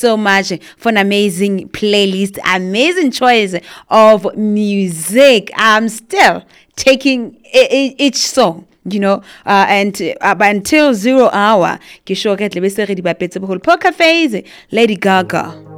so much for an amazing playlist, amazing choice of music. I'm still taking each song, and up until 0 hour, ke sure ke tle be se re di bapetse bogolo. Poker Face, Lady Gaga.